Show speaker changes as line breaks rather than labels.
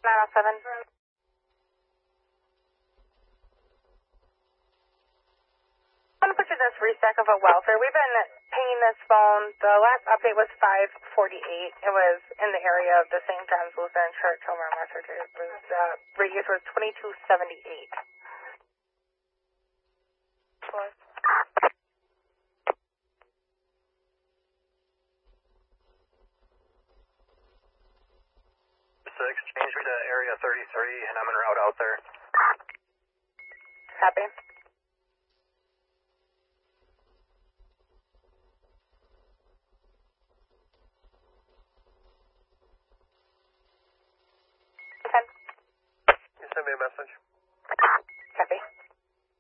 907. I'm going to put you in this restack of a welfare. We've been pinging this phone. The last update was 548. It was in the area of the St. John's Lutheran Church over in Westchurch. It was, radius was 2278.
Change me to area 33, and I'm en route out there.
Copy.
You send me a message.
Copy.